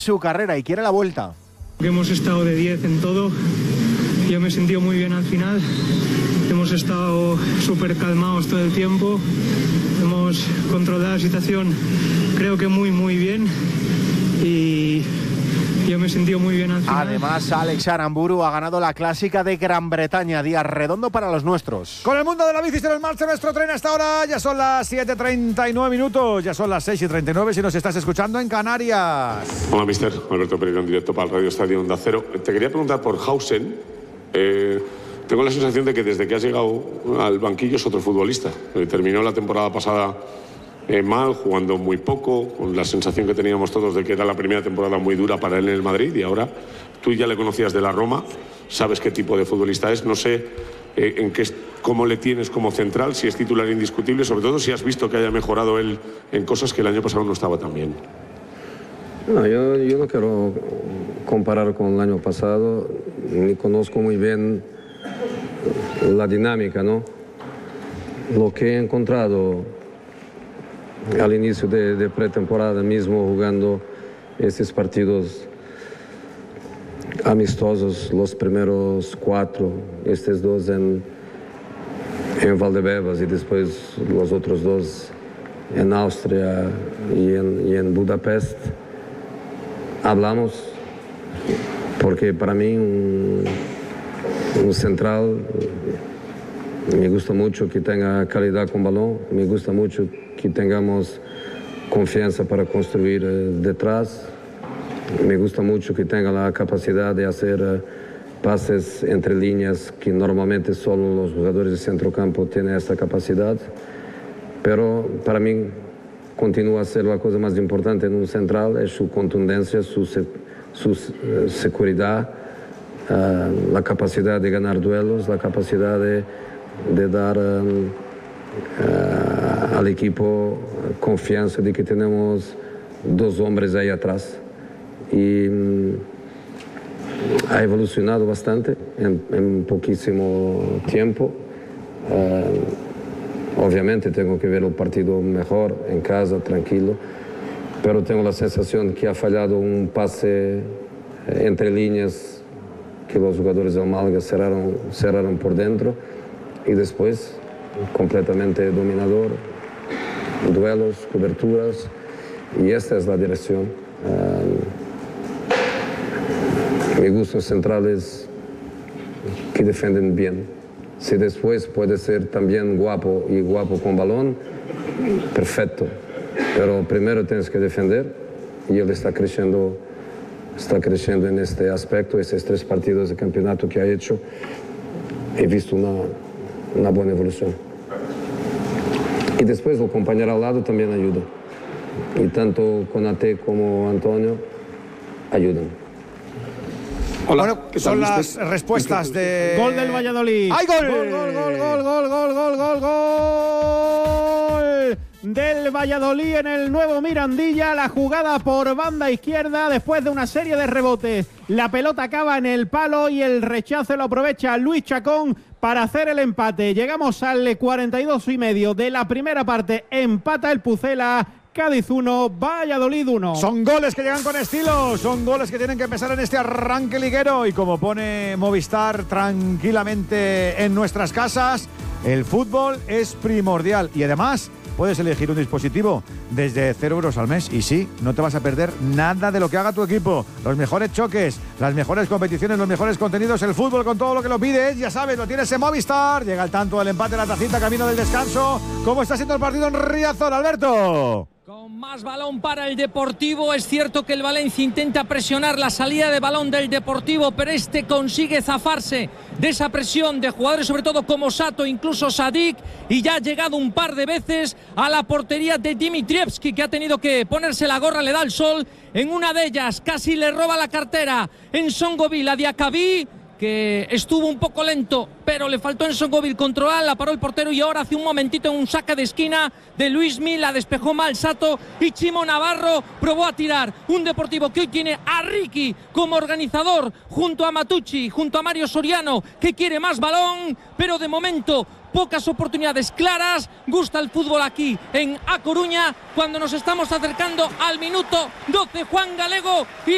su carrera y quiere la vuelta. Hemos estado de 10 en todo, yo me he sentido muy bien al final, hemos estado súper calmados todo el tiempo, hemos controlado la situación creo que muy bien y yo me he sentido muy bien al final. Además, Alex Aramburu ha ganado la clásica de Gran Bretaña, día redondo para los nuestros. Con el mundo de la bici se nos marcha nuestro tren hasta ahora. Ya son las 7:39 minutos, ya son las 6:39 si nos estás escuchando en Canarias. Hola, mister. Alberto Pereira, en directo para el Radio Estadio Onda Cero. Te quería preguntar por Hausen. Tengo la sensación de que desde que has llegado al banquillo es otro futbolista. Terminó la temporada pasada mal, jugando muy poco, con la sensación que teníamos todos de que era la primera temporada muy dura para él en el Madrid, y ahora tú ya le conocías de la Roma, sabes qué tipo de futbolista es, no sé cómo le tienes como central, si es titular indiscutible, sobre todo si has visto que haya mejorado él en cosas que el año pasado no estaba tan bien. No, yo no quiero comparar con el año pasado, ni conozco muy bien la dinámica, ¿no? Lo que he encontrado al inicio de pretemporada mismo, jugando estos partidos amistosos, los primeros 4, estos 2 en Valdebebas y después los otros 2 en Austria y en Budapest, hablamos, porque para mí un central me gusta mucho que tenga calidad con balón, me gusta mucho que tengamos confianza para construir detrás. Me gusta mucho que tenga la capacidad de hacer pases entre líneas, que normalmente solo los jugadores de centrocampo tienen esta capacidad. Pero para mí continúa a ser la cosa más importante en un central, es su contundencia, su seguridad, la capacidad de ganar duelos, la capacidad de dar al equipo confianza de que tenemos 2 hombres ahí atrás. Y ha evolucionado bastante en poquísimo tiempo. Obviamente tengo que ver el partido mejor en casa, tranquilo, pero tengo la sensación que ha fallado un pase entre líneas que los jugadores del Málaga cerraron por dentro, y después completamente dominador, duelos, coberturas, y esta es la dirección. Me gustan centrales que defienden bien. Si después puede ser también guapo con balón, perfecto. Pero primero tienes que defender, y él está creciendo en este aspecto. Estos 3 partidos de campeonato que ha hecho, he visto una buena evolución. Y después el compañero al lado también ayuda. Y tanto Konaté como Antonio ayudan. Hola, bueno, son las respuestas de... Gol del Valladolid. ¡Ay, gol! Gol del Valladolid en el nuevo Mirandilla. La jugada por banda izquierda después de una serie de rebotes. La pelota acaba en el palo y el rechazo lo aprovecha Luis Chacón para hacer el empate. Llegamos al 42 y medio de la primera parte. Empata el Pucela. Cádiz 1, Valladolid 1. Son goles que llegan con estilo, son goles que tienen que empezar en este arranque liguero, y como pone Movistar tranquilamente en nuestras casas, el fútbol es primordial, y además puedes elegir un dispositivo desde 0 euros al mes, y sí, no te vas a perder nada de lo que haga tu equipo. Los mejores choques, las mejores competiciones, los mejores contenidos, el fútbol con todo lo que lo pides, ya sabes, lo tienes en Movistar. Llega el tanto del empate, la tacita, camino del descanso. ¿Cómo está siendo el partido en Riazor, Alberto? Con más balón para el Deportivo. Es cierto que el Valencia intenta presionar la salida de balón del Deportivo, pero este consigue zafarse de esa presión de jugadores, sobre todo como Sato, incluso Sadik, y ya ha llegado un par de veces a la portería de Dimitrievski, que ha tenido que ponerse la gorra, le da el sol. En una de ellas casi le roba la cartera en Songovil a Diacabí, que estuvo un poco lento, pero le faltó en Songovil controlar, la paró el portero, y ahora hace un momentito un saque de esquina de Luismi, la despejó mal Sato, y Chimo Navarro probó a tirar. Un Deportivo que hoy tiene a Ricky como organizador, junto a Matucci, junto a Mario Soriano, que quiere más balón, pero de momento pocas oportunidades claras. Gusta el fútbol aquí en A Coruña, cuando nos estamos acercando al minuto 12. Juan Galego y